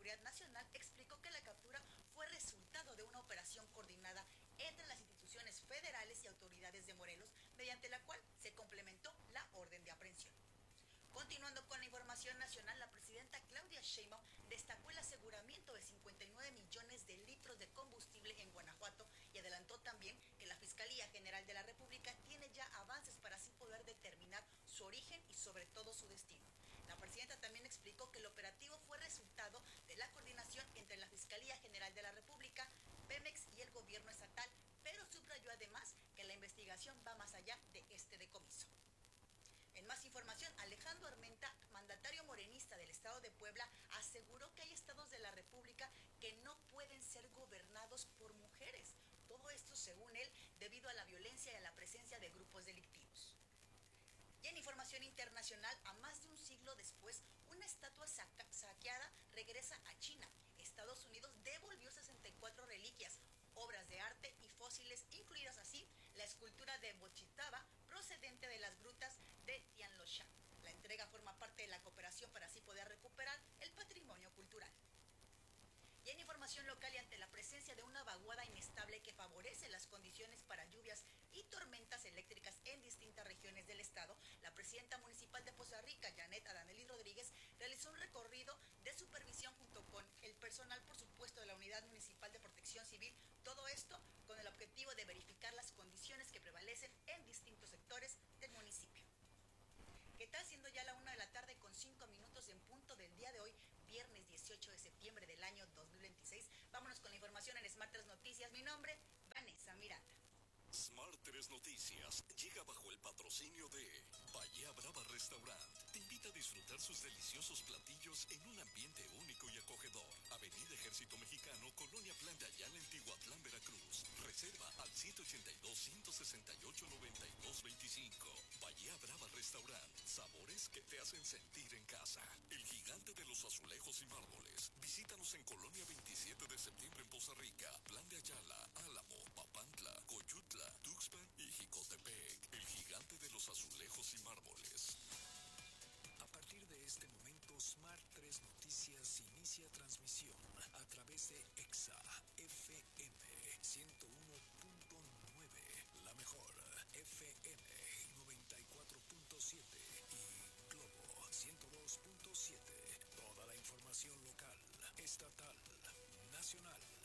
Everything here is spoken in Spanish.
Seguridad Nacional explicó que la captura fue resultado de una operación coordinada entre las instituciones federales y autoridades de Morelos, mediante la cual se complementó la orden de aprehensión. Continuando con la información nacional, la presidenta Claudia Sheinbaum destacó el aseguramiento de 59 millones de litros de combustible en Guanajuato y adelantó también que la Fiscalía General de la República tiene ya avances para así poder determinar su origen y sobre todo su destino. La presidenta también explicó que el operativo fue resultado de la coordinación entre la Fiscalía General de la República, Pemex y el gobierno estatal, pero subrayó además que la investigación va más allá de este decomiso. En más información, Alejandro Armenta, mandatario morenista del estado de Puebla, aseguró que hay estados de la República que no pueden ser gobernados por mujeres. Todo esto, según él, debido a la violencia y a la presencia de grupos delictivos. Y en información internacional, a más de un siglo después, una estatua saqueada regresa a China. Estados Unidos devolvió 64 reliquias, obras de arte y fósiles, incluidas así la escultura de Bochitaba procedente de las grutas de Tianloshan. La entrega forma parte de la cooperación para así poder recuperar el patrimonio cultural. Y en información local, y ante la presencia de una vaguada inestable que favorece las condiciones para lluvias y tormentas eléctricas en distintas regiones del estado, la presidenta municipal de Poza Rica, Janet Adanelis Rodríguez, realizó un recorrido de supervisión junto con el personal, por supuesto, de la Unidad Municipal de Protección Civil. Todo esto con el objetivo de verificar las condiciones que prevalecen en distintos sectores del municipio. ¿Qué tal? Siendo ya la 1:05 p.m. en punto del día de hoy, viernes 18 de septiembre del año 2026. Vámonos con la información en Smart 3 Noticias. Mi nombre, Vanessa Miranda. Smart 3 Noticias llega bajo el patrocinio de Bahía Brava Restaurant. Te invita a disfrutar sus deliciosos platillos en un ambiente único y acogedor. Avenida Ejército Mexicano, Colonia Plan de Ayala, en Tihuatlán, Veracruz. Reserva al 782-168-9225. Bahía Brava Restaurant. Sabores que te hacen sentir en casa. El gigante de los azulejos y mármoles. Visítanos en Colonia 27 de septiembre en Poza Rica, Plan de Ayala, Álamo, Papantla, Coyutla, Tuxpan y Jicotepec. El gigante de los azulejos y mármoles. A partir de este momento, Smart 3 Noticias inicia transmisión a través de EXA FM 101.9, la mejor FM 94.7 y Globo 102.7. Toda la información local, estatal, nacional